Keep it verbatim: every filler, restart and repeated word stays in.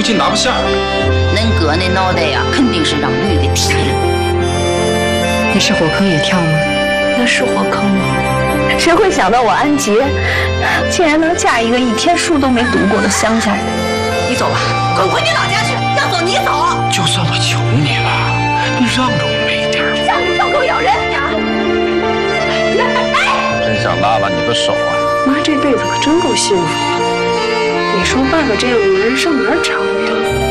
计拿不下。 恁哥那脑袋呀，肯定是让驴给踢了。 你是火坑也跳吗？ 那是火坑吗？ 谁会想到我安杰竟然能嫁一个一天书都没读过的乡下人？ 你走吧，滚回你老家去！要走你走。 就算我求你了，你让着我们一点。 像你条狗咬人呀！ 真想拉拉你的手啊！ 妈这辈子可真够幸福的。你说爸爸这样的人上哪儿找呀？